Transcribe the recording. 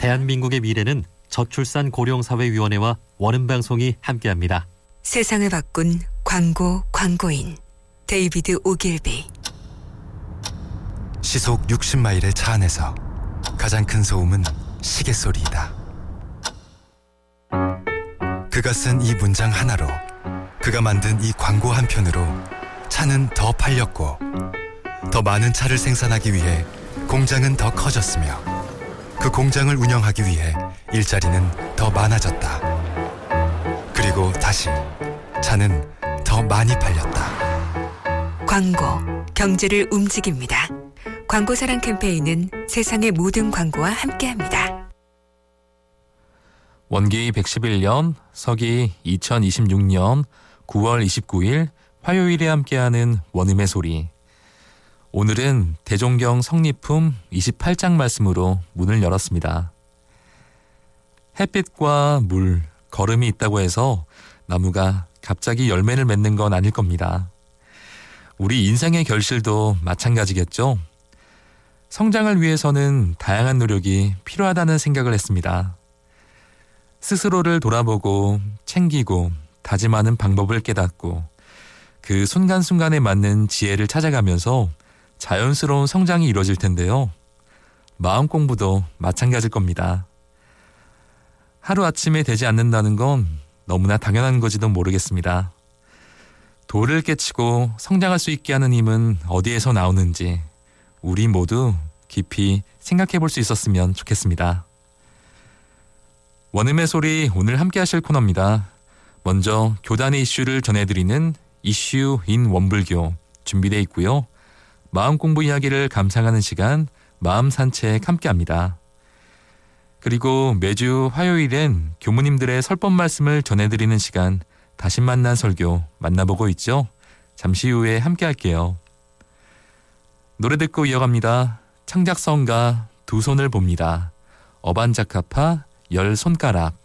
대한민국의 미래는 저출산 고령사회위원회와 원음방송이 함께합니다. 세상을 바꾼 광고인 데이비드 오길비. 시속 60마일의 차 안에서 가장 큰 소음은 시계 소리이다. 그가 쓴 이 문장 하나로, 그가 만든 이 광고 한 편으로 차는 더 팔렸고, 더 많은 차를 생산하기 위해 공장은 더 커졌으며, 그 공장을 운영하기 위해 일자리는 더 많아졌다. 그리고 다시 차는 더 많이 팔렸다. 광고, 경제를 움직입니다. 광고사랑 캠페인은 세상의 모든 광고와 함께합니다. 원기 111년, 서기 2026년 9월 29일 화요일에 함께하는 원음의 소리. 오늘은 대종경 성리품 28장 말씀으로 문을 열었습니다. 햇빛과 물, 거름이 있다고 해서 나무가 갑자기 열매를 맺는 건 아닐 겁니다. 우리 인생의 결실도 마찬가지겠죠. 성장을 위해서는 다양한 노력이 필요하다는 생각을 했습니다. 스스로를 돌아보고 챙기고 다짐하는 방법을 깨닫고 그 순간순간에 맞는 지혜를 찾아가면서 자연스러운 성장이 이루어질 텐데요. 마음 공부도 마찬가지일 겁니다. 하루아침에 되지 않는다는 건 너무나 당연한 거지도 모르겠습니다. 돌을 깨치고 성장할 수 있게 하는 힘은 어디에서 나오는지 우리 모두 깊이 생각해 볼 수 있었으면 좋겠습니다. 원음의 소리, 오늘 함께 하실 코너입니다. 먼저 교단의 이슈를 전해드리는 이슈 인 원불교 준비되어 있고요. 마음 공부 이야기를 감상하는 시간, 마음 산책 함께합니다. 그리고 매주 화요일엔 교무님들의 설법 말씀을 전해드리는 시간, 다시 만난 설교 만나보고 있죠. 잠시 후에 함께할게요. 노래 듣고 이어갑니다. 창작성가 두 손을 봅니다. 어반자카파 10손가락.